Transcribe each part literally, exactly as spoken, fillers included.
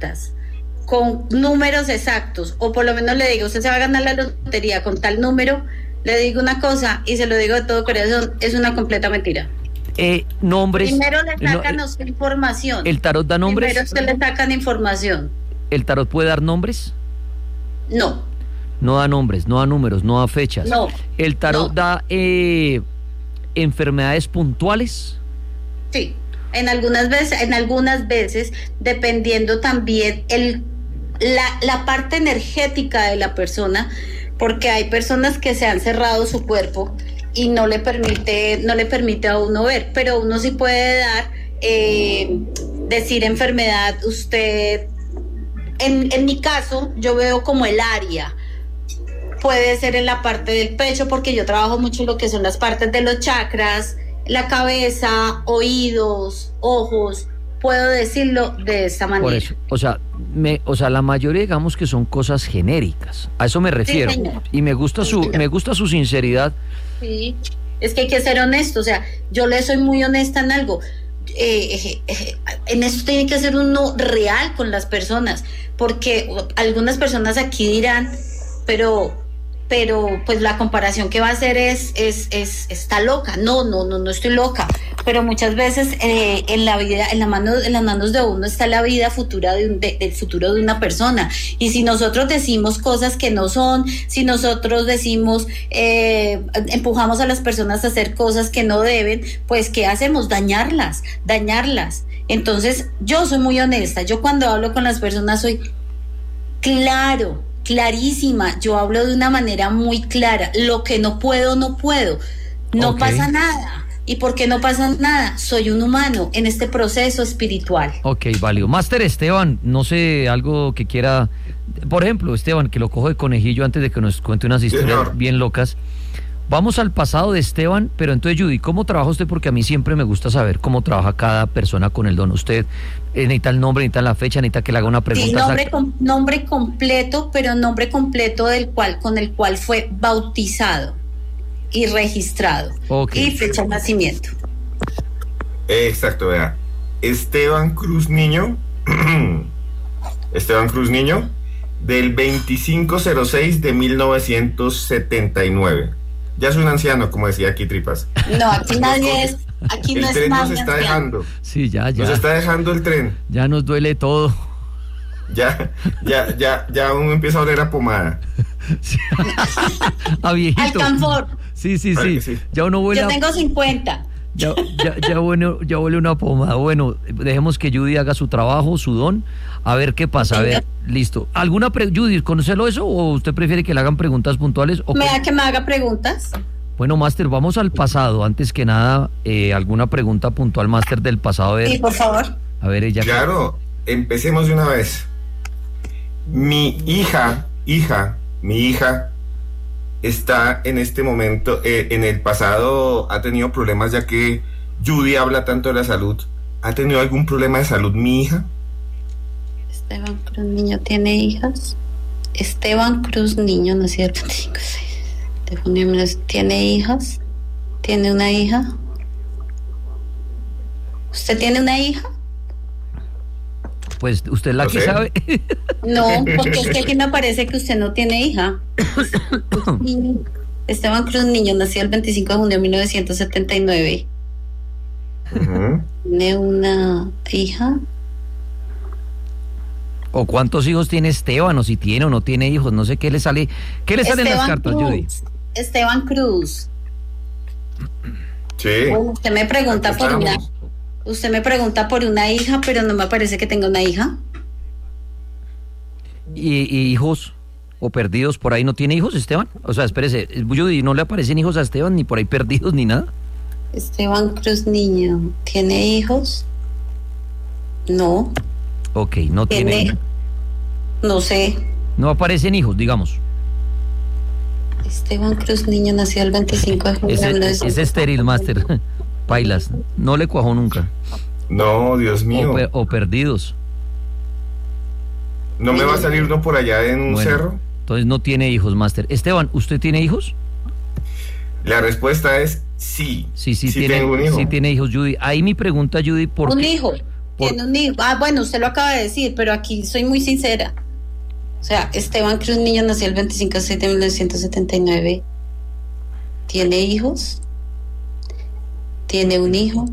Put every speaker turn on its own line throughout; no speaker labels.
exactas, con números exactos, o por lo menos le digo, usted se va a ganar la lotería con tal número, le digo una cosa y se lo digo de todo corazón, es una completa mentira.
Eh, nombres.
Primero le sacan
no,
a usted información.
¿El tarot da nombres?
Primero usted le sacan información.
¿El tarot puede dar nombres?
No.
No da nombres, no da números, no da fechas.
No.
¿El tarot
no.
da eh, enfermedades puntuales?
Sí. En algunas veces, en algunas veces, dependiendo también el la, la parte energética de la persona, porque hay personas que se han cerrado su cuerpo y no le permite, no le permite a uno ver, pero uno sí puede dar, eh, decir enfermedad. Usted, en, en mi caso, yo veo como el área. Puede ser en la parte del pecho, porque yo trabajo mucho en lo que son las partes de los chakras, la cabeza, oídos, ojos. Puedo decirlo de esta manera.
Por eso, o sea, me, o sea, la mayoría digamos que son cosas genéricas. A eso me refiero. Sí, y me gusta su, me gusta su sinceridad.
Sí, es que hay que ser honesto. O sea, yo le soy muy honesta en algo. Eh, eh, en esto tiene que ser uno real con las personas, porque algunas personas aquí dirán, pero pero pues la comparación que va a hacer es, es, es está loca. No, no, no, no estoy loca, pero muchas veces eh, en la vida, en la mano, en las manos de uno está la vida futura de un, de, del futuro de una persona. Y si nosotros decimos cosas que no son, si nosotros decimos, eh, empujamos a las personas a hacer cosas que no deben, pues ¿qué hacemos? Dañarlas, dañarlas. Entonces, yo soy muy honesta. Yo cuando hablo con las personas soy claro, clarísima. Yo hablo de una manera muy clara. Lo que no puedo, no puedo. No okay. pasa nada. ¿Y por qué no pasa nada? Soy un humano en este proceso espiritual.
Ok, válido. Máster Esteban, no sé, algo que quiera... Por ejemplo, Esteban, que lo cojo de conejillo antes de que nos cuente unas historias sí, bien locas. Vamos al pasado de Esteban, pero entonces, Judy, ¿cómo trabaja usted? Porque a mí siempre me gusta saber cómo trabaja cada persona con el don. Usted eh, necesita el nombre, necesita la fecha, necesita que le haga una pregunta.
Sí, nombre, com- nombre completo, pero nombre completo del cual, con el cual fue bautizado y registrado. Okay. Y fecha de nacimiento.
Exacto, vea. Esteban Cruz Niño, Esteban Cruz Niño, del veinticinco cero seis de mil novecientos setenta y nueve. Ya es un anciano, como decía aquí Tripas.
No, aquí nadie es, aquí no es nadie.
El tren nos está dejando.
Sí, ya, ya.
Nos está dejando el tren.
Ya nos duele todo.
Ya, ya, ya, ya uno empieza a oler a pomada.
Sí. A viejito.
Alcanfor.
Sí, sí, sí. sí. Ya uno huele.
Yo tengo cincuenta.
Ya, ya, ya, bueno, ya huele una pomada. Bueno, dejemos que Judy haga su trabajo, su don, a ver qué pasa. A ver, listo. ¿Alguna pre Judy, conocelo eso o usted prefiere que le hagan preguntas puntuales? ¿O
me da que me haga preguntas?
Bueno, Máster, vamos al pasado. Antes que nada, eh, alguna pregunta puntual, Máster, del pasado. A ver,
sí, por favor.
A ver, ella. Claro, empecemos de una vez. Mi hija, hija, mi hija está en este momento, eh, en el pasado ha tenido problemas, ya que Judy habla tanto de la salud. ¿Ha tenido algún problema de salud mi hija?
Esteban Cruz Niño tiene hijas. Esteban Cruz Niño, no es cierto, veinticinco, seis de junio, ¿tiene hijas? ¿Tiene una hija? ¿Usted tiene una hija?
Pues usted es la no que sé. sabe.
No, porque es que aquí me parece que usted no tiene hija. Esteban Cruz Niño nació el veinticinco de junio de mil novecientos setenta y nueve. Uh-huh. ¿Tiene una hija?
¿O cuántos hijos tiene Esteban? O si tiene o no tiene hijos, no sé qué le sale. ¿Qué le salen las cartas,
Cruz,
Judy?
Esteban Cruz.
Sí.
Bueno, usted me pregunta por una... Usted me pregunta por una hija, pero no me parece que tenga una hija.
¿Y, y hijos o perdidos por ahí no tiene hijos, Esteban? O sea, espérese, Judy, ¿no le aparecen hijos a Esteban, ni por ahí perdidos, ni nada?
Esteban Cruz Niño, ¿tiene hijos? No.
Ok, no tiene...
tiene no sé.
No aparecen hijos, digamos.
Esteban Cruz Niño nació el veinticinco de junio.
Es, es estéril, Máster. Pailas, no le cuajó nunca.
No, Dios mío.
O, per, o perdidos.
¿No me va a salir uno por allá en un bueno, cerro?
Entonces no tiene hijos, Máster. Esteban, ¿usted tiene hijos?
La respuesta es sí.
Sí, sí,
sí
tiene,
tengo un hijo.
Sí tiene hijos, Judy. Ahí mi pregunta, Judy, ¿por
¿Un
qué?
hijo?
Por...
Tiene un hijo. Ah, bueno, usted lo acaba de decir, pero aquí soy muy sincera. O sea, Esteban Cruz Niño nació el veinticinco de septiembre de mil novecientos setenta y nueve. ¿Tiene hijos? ¿Tiene un hijo?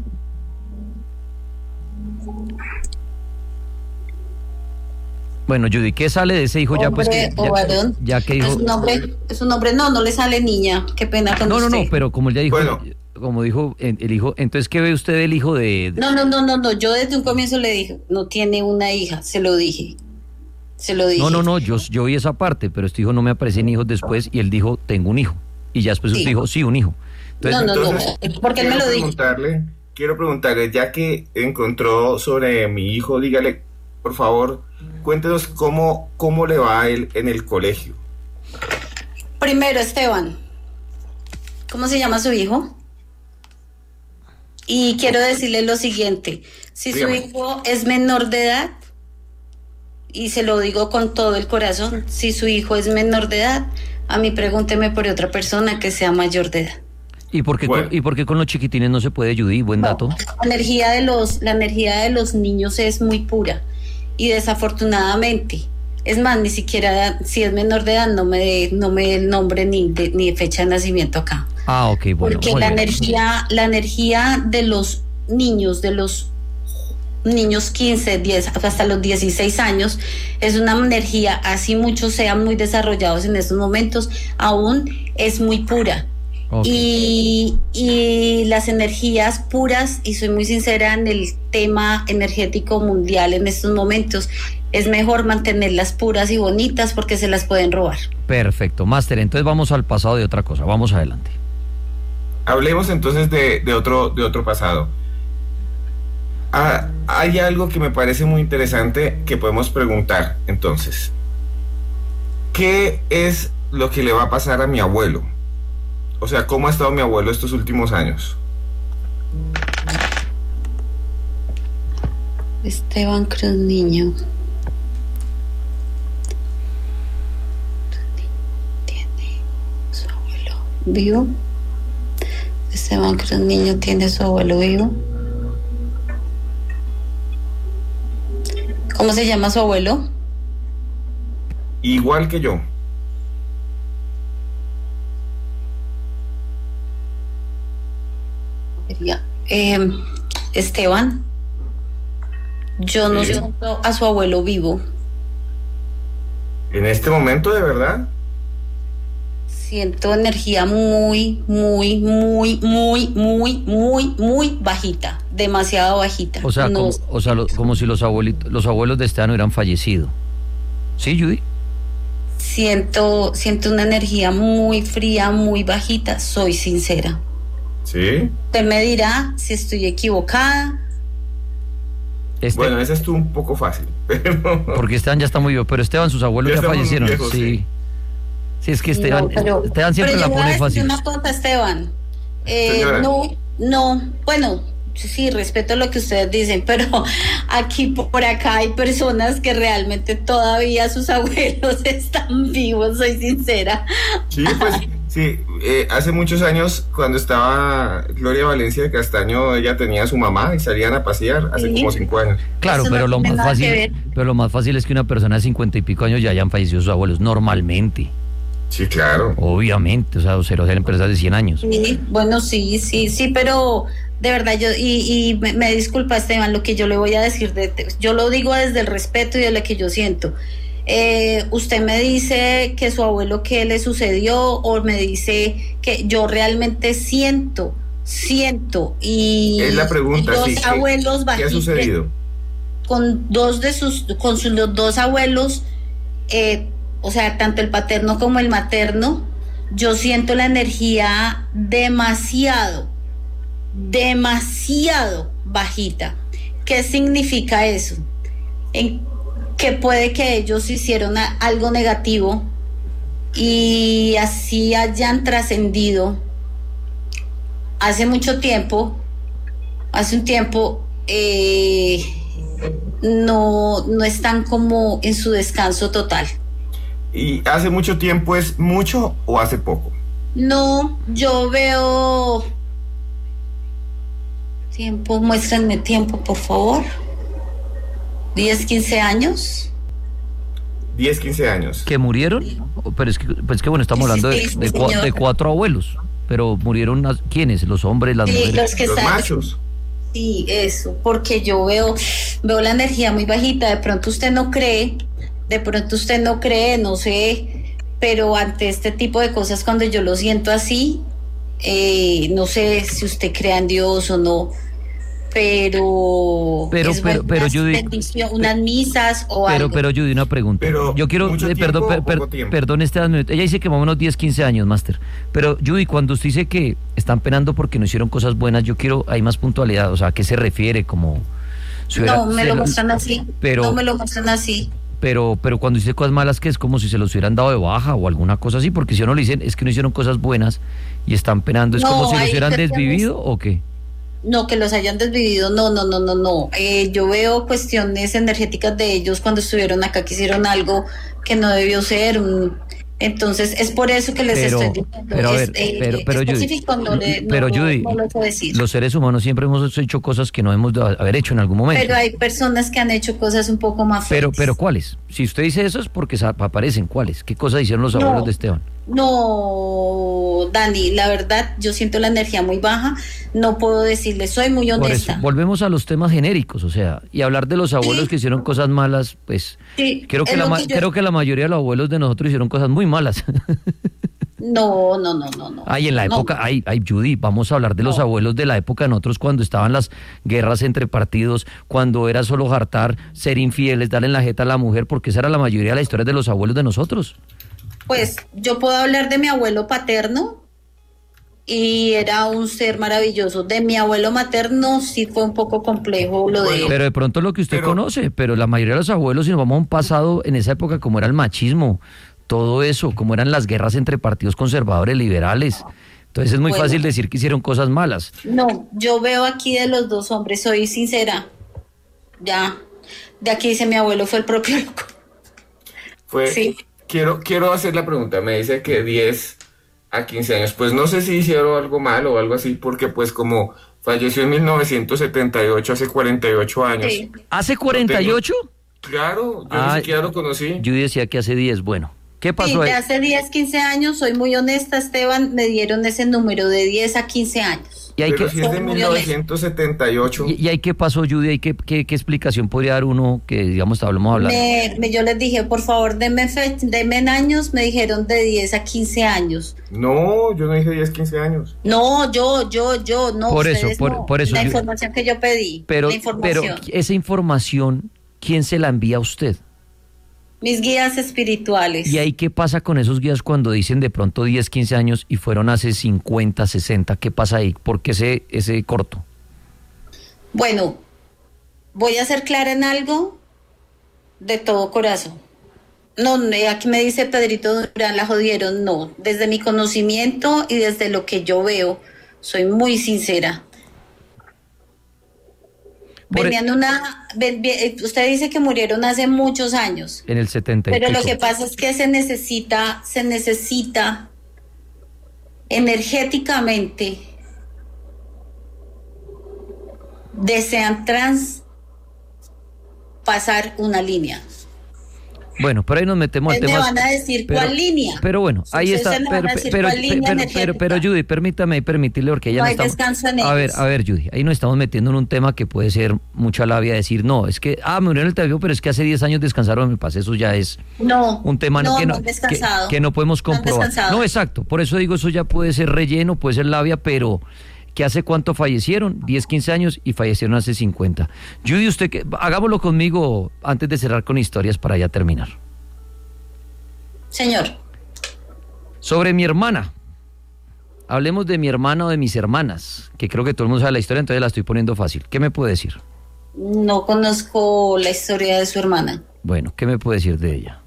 Bueno, Judy, ¿qué sale de ese hijo?
Hombre,
ya pues que,
o
ya,
varón.
ya que dijo...
Es un nombre, es un nombre, no, no le sale niña, qué pena con
No, no,
usted.
no, pero como él ya dijo,
Bueno.
como dijo el el hijo, entonces, ¿qué ve usted del hijo de...? de-
No, no, no, no, no, yo desde un comienzo le dije, no tiene una hija, se lo dije, se lo dije.
No, no, no, yo, yo vi esa parte, pero este hijo no me aparecen hijos después y él dijo, tengo un hijo. Y ya después
Sí.
usted dijo, sí, un hijo. Entonces,
No, no,
Entonces,
no, porque él me
quiero
lo dijo.
preguntarle, quiero preguntarle, ya que encontró sobre mi hijo, dígale, por favor, cuéntenos cómo, cómo le va a él en el colegio.
Primero, Esteban, ¿cómo se llama su hijo? Y quiero decirle lo siguiente, si su
Dígame.
hijo es menor de edad, y se lo digo con todo el corazón, si su hijo es menor de edad, a mí pregúnteme por otra persona que sea mayor de edad.
¿y por qué,
Bueno.
con, ¿y por qué con los chiquitines no se puede, Judy? Buen dato.
La energía de los, la energía de los niños es muy pura y desafortunadamente, es más, ni siquiera si es menor de edad no me dé no me dé el nombre ni de, ni de fecha de nacimiento acá.
Ah, ok, bueno.
Porque
muy
la
bien.
energía, la energía de los niños, de los niños quince, diez, hasta los dieciséis años, es una energía, así muchos sean muy desarrollados en estos momentos, aún es muy pura.
Ok.
Y, y las energías puras, y soy muy sincera en el tema energético mundial en estos momentos, es mejor mantenerlas puras y bonitas porque se las pueden robar.
Perfecto, Máster, entonces vamos al pasado de otra cosa, vamos adelante.
Hablemos entonces de, de otro, de otro pasado. Ah, hay algo que me parece muy interesante que podemos preguntar entonces. ¿Qué es lo que le va a pasar a mi abuelo? O sea, ¿cómo ha estado mi abuelo estos últimos años?
Esteban Cruz Niño. Tiene su abuelo vivo. Esteban Cruz Niño tiene su abuelo vivo. ¿Cómo se llama su abuelo?
Igual que yo.
Eh, Esteban, yo no
Sí.
siento a su abuelo vivo.
En este momento, de verdad.
Siento energía muy, muy, muy, muy, muy, muy, muy bajita. Demasiado bajita.
O sea,
No,
como, o sea lo- como si los abuelitos, los abuelos de Esteban hubieran fallecido. ¿Sí, Judy?
siento, siento una energía muy fría, muy bajita. Soy sincera.
Sí.
Usted me dirá si estoy equivocada.
Este,
Bueno, esa estuvo un poco fácil, pero...
Porque Esteban ya está muy vivo, pero Esteban, sus abuelos
Ya
ya,
está muy
fallecieron.
viejo,
sí.
sí.
Sí, es que Esteban,
No, pero-
Esteban siempre
pero
la
yo voy a
pone
decir
fácil.
una cosa, Esteban. Eh,
Señora.
no, no, bueno, sí, respeto lo que ustedes dicen, pero aquí por acá hay personas que realmente todavía sus abuelos están vivos, soy sincera.
Sí, pues sí, eh, hace muchos años cuando estaba Gloria Valencia de Castaño, ella tenía a su mamá y salían a pasear hace
Sí.
como cinco años.
Claro,
Eso
pero
no
lo
tiene
más
nada que
fácil,
ver.
pero lo más fácil es que una persona de cincuenta y pico años ya hayan fallecido sus abuelos, normalmente,
Sí, claro.
obviamente, o sea, o sea, empresas de cien años.
Sí, bueno, sí, sí, sí, pero de verdad yo, y, y me, me disculpa Esteban, lo que yo le voy a decir, de, de- yo lo digo desde el respeto y de lo que yo siento. Eh, usted me dice que su abuelo qué le sucedió o me dice que yo realmente siento, siento y
Es la pregunta,
dos
sí, ¿qué-
abuelos
¿Qué ha
bajitos,
sucedido?
con dos de sus, con sus los dos abuelos, eh, o sea, tanto el paterno como el materno, yo siento la energía demasiado, demasiado bajita. ¿Qué significa eso? En que puede que ellos hicieron a- algo negativo y así hayan trascendido hace mucho tiempo, hace un tiempo, eh, no, no están como en su descanso total.
¿Y hace mucho tiempo es mucho o hace poco?
No, yo veo tiempo, muéstrenme tiempo, por favor. diez, quince años.
diez, quince años.
¿Que murieron? Pero es que, pues que bueno, estamos hablando de, de, cua- de cuatro abuelos. Pero murieron, las- ¿quiénes? ¿Los hombres, las
Sí,
mujeres?
los que
Los
están.
machos.
Sí, eso, porque yo veo, veo la energía muy bajita. De pronto usted no cree, de pronto usted no cree, no sé, pero ante este tipo de cosas, cuando yo lo siento así, eh, no sé si usted crea en Dios o no, pero
Pero-
es
pero-
bueno
pero
unas
Judy-
bendición- unas misas o
Pero,
algo.
pero Judy, una pregunta.
Pero,
Yo quiero,
¿mucho
eh,
tiempo
perdón,
o
per- per-
poco tiempo?
perdón, Esteban, ella dice que más o menos diez, quince años, máster. Pero Judy, cuando usted dice que están penando porque no hicieron cosas buenas, yo quiero, hay más puntualidad, o sea, ¿a qué se refiere? Como si hubiera-
No, me
se
lo
lo-
muestran así,
pero-
no me lo muestran así.
Pero, pero cuando dice cosas malas, que es como si se los hubieran dado de baja o alguna cosa así, porque si uno le dicen es que no hicieron cosas buenas y están penando, ¿es
No,
como si los
hay
hubieran
personas-
desvivido o qué?
No, que los hayan desvivido, no, no, no, no, no. Eh, yo veo cuestiones energéticas de ellos cuando estuvieron acá que hicieron algo que no debió ser. mm, Entonces, es por eso que les
Pero-
estoy diciendo.
pero a
es,
ver,
eh,
pero- pero, Judy,
específico no, le, no,
pero,
no-
Judy,
no lo puedo decir.
Los seres humanos siempre hemos hecho cosas que no hemos de haber hecho en algún momento.
Pero hay personas que han hecho cosas un poco más
Pero,
fuertes.
pero ¿cuáles? Si usted dice eso es porque sa- aparecen cuáles. ¿Qué cosas hicieron los
No.
abuelos de Esteban?
No, Dani, la verdad, yo siento la energía muy baja. No puedo decirle, soy muy
Por
honesta.
eso, volvemos a los temas genéricos, o sea, y hablar de los abuelos
Sí.
que hicieron cosas malas, pues
Sí,
creo que
es
la
lo
ma-
que yo-
creo que la mayoría de los abuelos de nosotros hicieron cosas muy malas.
No, no, no, no, no.
Ay, en la
no.
época, ay, ay, Judy, vamos a hablar de los
No.
abuelos de la época de nosotros cuando estaban las guerras entre partidos, cuando era solo jartar, ser infieles, darle en la jeta a la mujer, porque esa era la mayoría de la historia de los abuelos de nosotros.
Pues yo puedo hablar de mi abuelo paterno y era un ser maravilloso. De mi abuelo materno sí fue un poco complejo lo de
Bueno,
él.
Pero de pronto lo que usted
Pero-
conoce, pero la mayoría de los abuelos, si nos vamos a un pasado en esa época, como era el machismo, todo eso, como eran las guerras entre partidos conservadores, liberales. Entonces es muy
Bueno.
fácil decir que hicieron cosas malas.
No, yo veo aquí de los dos hombres, soy sincera. Ya, de aquí dice mi abuelo fue el propio loco.
Fue,
Sí.
quiero, quiero hacer la pregunta, me dice que diez a quince años, pues no sé si hicieron algo malo o algo así, porque pues como falleció en mil novecientos setenta y ocho, hace cuarenta y ocho años,
Sí.
¿Hace cuarenta y ocho?
claro, yo
Ah,
ni siquiera lo conocí.
Yo decía que hace diez, bueno. ¿Qué
Sí,
pasó
de
ahí?
hace diez, quince años, soy muy honesta, Esteban, me dieron ese número de diez a quince años.
¿Y ahí
Pero
qué,
si es de
Soy muy
mil novecientos setenta y ocho,
y, y ahí qué pasó, Judy? ¿Ahí qué, qué, qué explicación podría dar uno que, digamos, estábamos hablando?
Me, me- yo les dije, por favor, denme, fe- denme en años, me dijeron de diez a quince años.
no, yo no dije diez, quince años.
No, yo, yo, yo, no.
Por eso,
ustedes
por-
no.
por eso
La
yo-
información que yo pedí.
Pero,
la
pero
información.
esa información, ¿quién se la envía a usted?
Mis guías espirituales.
¿Y ahí qué pasa con esos guías cuando dicen de pronto diez, quince años y fueron hace cincuenta, sesenta? ¿Qué pasa ahí? ¿Por qué ese, ese corto?
Bueno, voy a ser clara en algo de todo corazón. No, no, aquí me dice Pedrito Durán, la jodieron. No, desde mi conocimiento y desde lo que yo veo, soy muy sincera.
Por e-
Venían una, ven- bien, usted dice que murieron hace muchos años,
En el setenta y
pero lo
pico.
que pasa es que se necesita, se necesita energéticamente, desean traspasar una línea.
Bueno, pero ahí nos metemos al
Ustedes
tema.
me van a decir
pero-
cuál línea.
Pero bueno, ahí
Ustedes
está.
me van
Pero,
a decir
pero,
cuál línea
pero, pero,
energética.
pero, Judy, permítame y permitirle porque ella
No
no
hay
estamos.
descanso en
A ver,
ellos.
a ver, Judy, ahí nos estamos metiendo en un tema que puede ser mucha labia decir, no, es que, ah, me murió en el teléfono, pero es que hace diez años descansaron en mi paz. Eso ya es
No,
un tema
no,
que, no,
no han
que,
descansado.
que no podemos
No han
comprobar.
descansado.
No, exacto. Por eso digo, eso ya puede ser relleno, puede ser labia, pero ¿que hace cuánto fallecieron? diez, quince años y fallecieron hace cincuenta. Judy, usted, que, hagámoslo conmigo antes de cerrar con historias para ya terminar.
Señor,
Sobre mi hermana. Hablemos de mi hermana o de mis hermanas, que creo que todo el mundo sabe la historia, entonces la estoy poniendo fácil. ¿Qué me puede decir?
no conozco la historia de su hermana.
Bueno, ¿qué me puede decir de ella?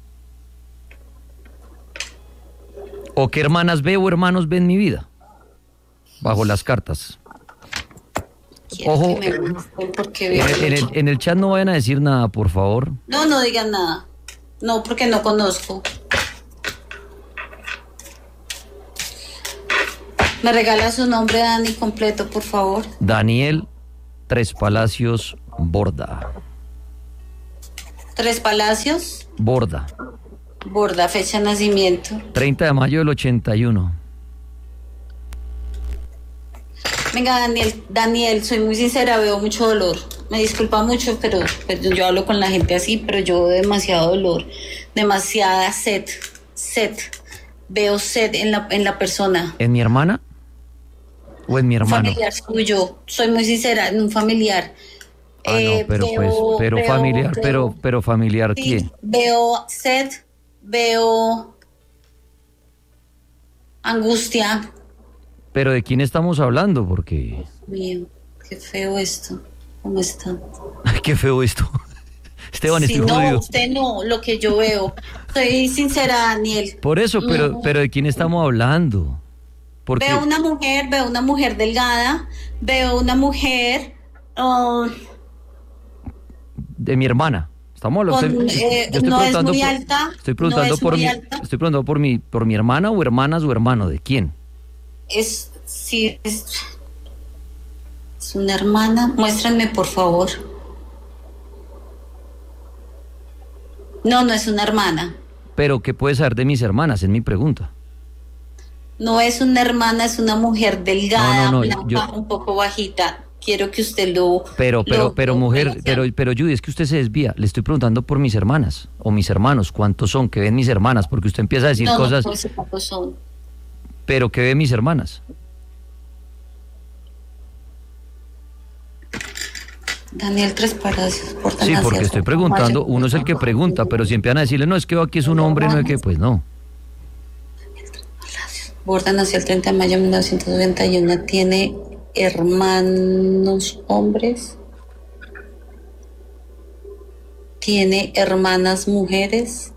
¿O qué hermanas ve o hermanos ve en mi vida? Bajo las cartas.
Quiero
Ojo,
que me busquen porque
En
veo
el, en el- en el chat no vayan a decir nada, por favor.
No, no digan nada. No, porque no conozco. ¿Me regala su nombre, Dani, completo, por favor?
Daniel Tres Palacios Borda.
Tres Palacios.
Borda.
Borda, fecha de nacimiento.
treinta de mayo del ochenta y uno.
Venga, Daniel, Daniel, soy muy sincera, veo mucho dolor. Me disculpa mucho, pero, pero yo hablo con la gente así, pero yo veo demasiado dolor, demasiada sed, sed. Veo sed en la, en la persona.
¿En mi hermana? ¿O en mi hermano?
Un familiar suyo, soy muy sincera, en un familiar.
Ah,
Eh,
no, pero
veo-
pues, pero
veo-
familiar,
veo-
pero, pero familiar,
sí,
¿quién?
veo sed, veo angustia.
Pero ¿de quién estamos hablando? Porque,
Mío, qué feo esto. ¿Cómo está?
ay, qué feo esto. Esteban,
Sí,
estoy
no,
jodido.
usted no, lo que yo veo. Soy sincera, Daniel.
Por eso, pero,
No.
pero ¿de quién estamos hablando? Porque,
Veo una mujer, veo una mujer delgada, veo una mujer um,
de mi hermana. Estamos hablando.
con,
estoy-
eh,
yo estoy
no es
preguntando
muy
por-
alta.
Estoy preguntando
no es
por
muy
mi,
alta.
estoy preguntando por mi, por mi hermana o hermanas o hermano. ¿De quién?
Es, sí, es, es una hermana. Muéstrenme, por favor. No, no es una hermana.
Pero ¿qué puede saber de mis hermanas? Es mi pregunta.
No es una hermana, es una mujer delgada,
No, no, no,
blanca,
yo-
un poco bajita. Quiero que usted lo...
Pero, pero,
lo-
pero
lo
mujer,
vea.
pero, pero Judy, es que usted se desvía. Le estoy preguntando por mis hermanas o mis hermanos. ¿Cuántos son? ¿Qué ven mis hermanas? Porque usted empieza a decir
No,
cosas,
no, no sé cuántos son.
pero ¿qué ven mis hermanas?
Daniel Tres Palacios. por tan
Sí, porque
hacia-
estoy preguntando. Uno es el que pregunta, pero si empiezan a decirle, no, es que aquí es un hombre, no es que, pues no.
Borda nació el treinta de mayo de mil novecientos noventa y uno. ¿Tiene hermanos hombres? ¿Tiene hermanas mujeres?